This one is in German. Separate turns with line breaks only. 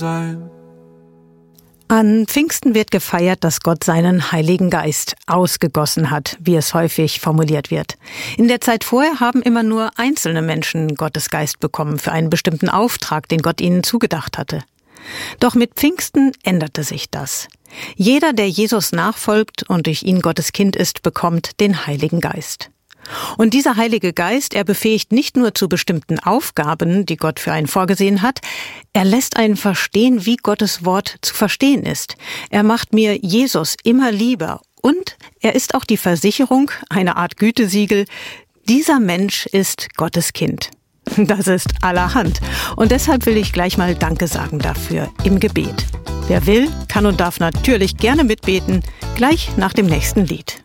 sein.
An Pfingsten wird gefeiert, dass Gott seinen Heiligen Geist ausgegossen hat, wie es häufig formuliert wird. In der Zeit vorher haben immer nur einzelne Menschen Gottes Geist bekommen für einen bestimmten Auftrag, den Gott ihnen zugedacht hatte. Doch mit Pfingsten änderte sich das. Jeder, der Jesus nachfolgt und durch ihn Gottes Kind ist, bekommt den Heiligen Geist. Und dieser Heilige Geist, er befähigt nicht nur zu bestimmten Aufgaben, die Gott für einen vorgesehen hat, er lässt einen verstehen, wie Gottes Wort zu verstehen ist. Er macht mir Jesus immer lieber und er ist auch die Versicherung, eine Art Gütesiegel, dieser Mensch ist Gottes Kind. Das ist allerhand und deshalb will ich gleich mal Danke sagen dafür im Gebet. Wer will, kann und darf natürlich gerne mitbeten, gleich nach dem nächsten Lied.